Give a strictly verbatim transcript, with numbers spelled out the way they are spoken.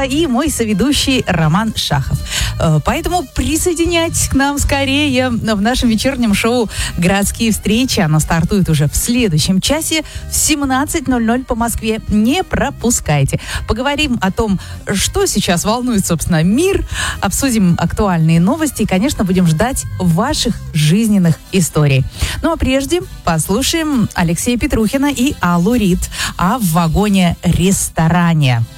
и мой соведущий Роман Шахов. Поэтому присоединяйтесь к нам скорее в нашем вечернем шоу «Городские встречи». Оно стартует уже в следующем часе в семнадцать ноль ноль по Москве. Не пропускайте. Поговорим о том, что сейчас волнует, собственно, мир. Обсудим актуальные новости и, конечно, будем ждать ваших жизненных историй. Ну а прежде послушаем Алексея Петрухина и Аллу Рид о вагоне-ресторане.